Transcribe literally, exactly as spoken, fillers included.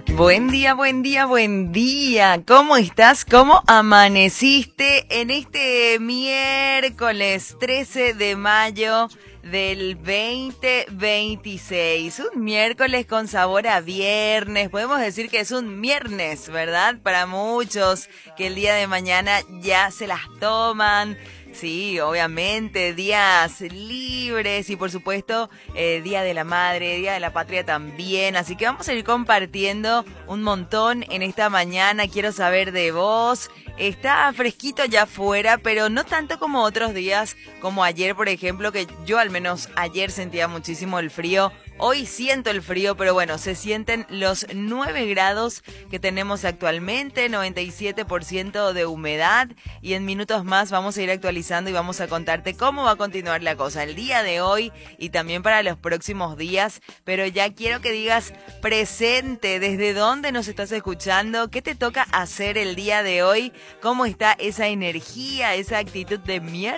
Buen día, buen día, buen día. ¿Cómo estás? ¿Cómo amaneciste en este miércoles trece de mayo del veinte veintiséis? Un miércoles con sabor a viernes. Podemos decir que es un viernes, ¿verdad? Para muchos que el día de mañana ya se las toman. Sí, obviamente, días libres y por supuesto eh, Día de la Madre, Día de la Patria también. Así que vamos a ir compartiendo un montón en esta mañana. Quiero saber de vos. Está fresquito ya afuera, pero no tanto como otros días, como ayer, por ejemplo, que yo al menos ayer sentía muchísimo el frío. Hoy siento el frío, pero bueno, se sienten los nueve grados que tenemos actualmente, noventa y siete por ciento de humedad, y en minutos más vamos a ir actualizando y vamos a contarte cómo va a continuar la cosa el día de hoy y también para los próximos días. Pero ya quiero que digas presente, desde dónde nos estás escuchando, qué te toca hacer el día de hoy, cómo está esa energía, esa actitud de miércoles.